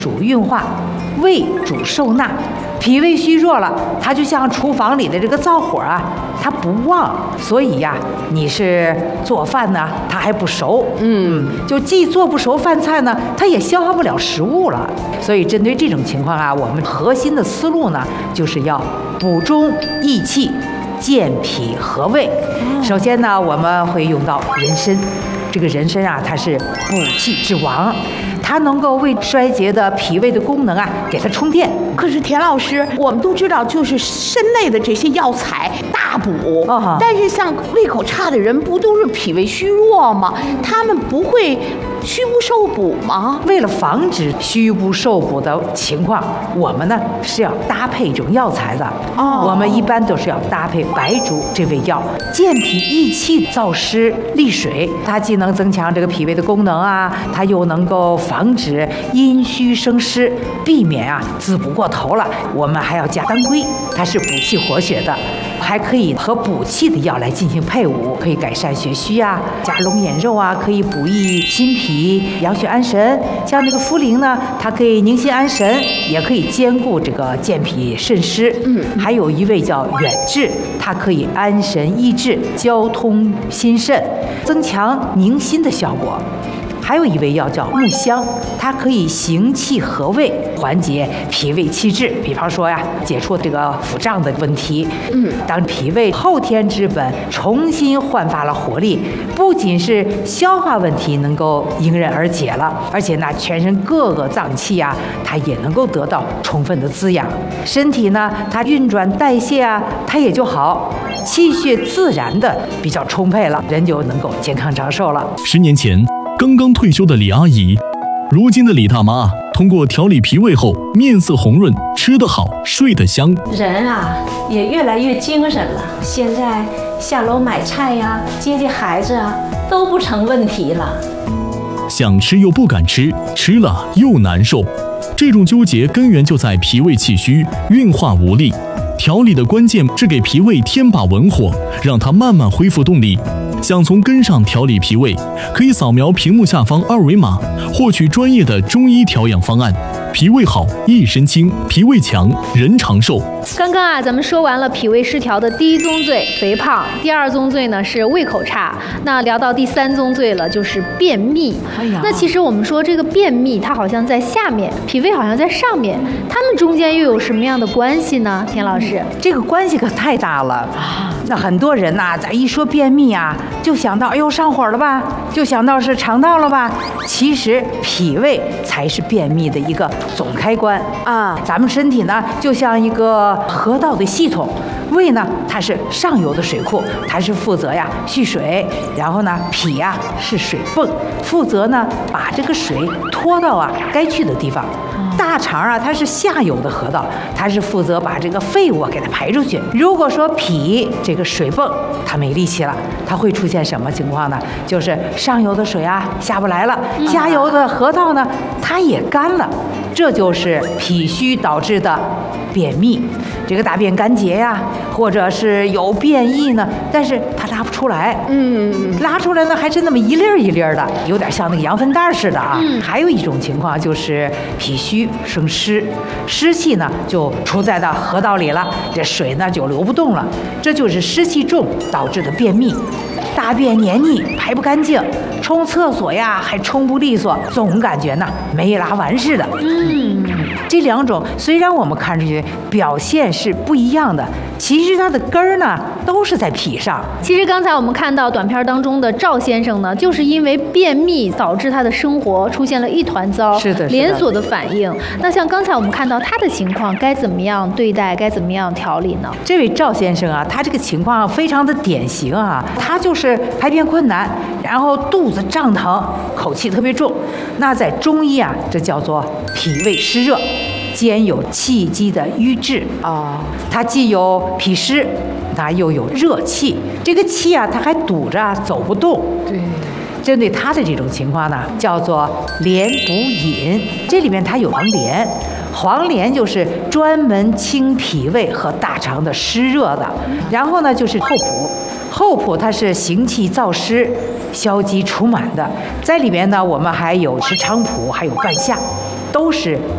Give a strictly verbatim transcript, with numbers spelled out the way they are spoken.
主运化，胃主受纳。脾胃虚弱了，它就像厨房里的这个灶火啊，它不旺，所以呀，你是做饭呢，它还不熟，嗯，就既做不熟饭菜呢，它也消化不了食物了。所以针对这种情况啊，我们核心的思路呢，就是要补中益气，健脾和胃。首先呢，我们会用到人参。这个人参啊，它是补气之王，它能够为衰竭的脾胃的功能啊，给它充电。 可是田老师，我们都知道，就是参类的这些药材大补， 哦、 但是像胃口差的人，不都是脾胃虚弱吗？他们不会虚不受补吗？ 为了防止虚不受补的情况，我们呢是要搭配这种药材的。 哦， 我们一般都是要搭配白术这味药，健脾益气、燥湿利水，它既能增强这个脾胃的功能啊，它又能够防止阴虚生湿，避免啊滋补过头了。我们还要加当归，它是补气活血的。还可以和补气的药来进行配伍，可以改善血虚啊，加龙眼肉啊，可以补益心脾、养血安神。像那个茯苓呢，它可以宁心安神，也可以兼顾这个健脾渗湿。嗯，还有一味叫远志，它可以安神益智、交通心肾，增强宁心的效果。还有一味药叫木香，它可以行气和胃，缓解脾胃气滞。比方说呀，解除这个腹胀的问题。嗯，当脾胃后天之本重新焕发了活力，不仅是消化问题能够迎刃而解了，而且呢，全身各个脏器啊，它也能够得到充分的滋养。身体呢，它运转代谢啊，它也就好，气血自然的比较充沛了，人就能够健康长寿了。 十年前。刚刚退休的李阿姨，如今的李大妈通过调理脾胃后，面色红润，吃得好，睡得香。 人啊，也越来越精神了。现在下楼买菜呀、接接孩子啊，都不成问题了。 想吃又不敢吃，吃了又难受，这种纠结根源就在脾胃气虚，运化无力。调理的关键是给脾胃添把文火，让它慢慢恢复动力。想从根上调理脾胃，可以扫描屏幕下方二维码，获取专业的中医调养方案。脾胃好，一身轻；脾胃强，人长寿。 刚刚啊，咱们说完了脾胃失调的第一宗罪肥胖，第二宗罪呢是胃口差，那聊到第三宗罪了，就是便秘。哎呀，那其实我们说这个便秘，它好像在下面，脾胃好像在上面，它们中间又有什么样的关系呢？田老师， 嗯、这个关系可太大了啊！那很多人呐、啊，咱一说便秘啊，就想到哎呦上火了吧，就想到是肠道了吧。其实脾胃才是便秘的一个总开关啊！咱们身体呢，就像一个河道的系统，胃呢它是上游的水库，它是负责呀蓄水，然后呢脾呀是水泵，负责呢把这个水拖到啊该去的地方。大肠啊，它是下游的河道，它是负责把这个废物啊给它排出去。如果说脾这个水泵它没力气了，它会出现什么情况呢？就是上游的水啊下不来了，下游的河道呢它也干了，这就是脾虚导致的便秘。这个大便干结呀，或者是有便意呢，但是它拉不出来，嗯，拉出来呢还是那么一粒儿一粒儿的，有点像那个羊粪蛋似的啊。嗯、还有一种情况就是脾虚生湿，湿气呢就出在到河道里了，这水呢就流不动了，这就是湿气重导致的便秘。大便黏腻排不干净，冲厕所呀还冲不利索，总感觉呢没拉完似的。嗯，这两种虽然我们看上去表现是不一样的，其实它的根儿呢都是在脾上。 其实刚才我们看到短片当中的赵先生呢，就是因为便秘导致他的生活出现了一团糟， 是的， 连锁的反应。那像刚才我们看到他的情况，该怎么样对待，该怎么样调理呢？ 这位赵先生啊，他这个情况非常的典型啊，他就是排便困难，然后肚子胀疼，口气特别重。那在中医啊，这叫做脾胃湿热，兼有气机的瘀滞啊。它既有脾湿，它又有热气，这个气啊，它还堵着走不动。对。针对他的这种情况呢，叫做连补饮。这里面它有黄连，黄连就是专门清脾胃和大肠的湿热的。然后呢，就是厚朴，厚朴它是行气燥湿、消积除螨的。在里面呢，我们还有石菖蒲，还有半夏，都是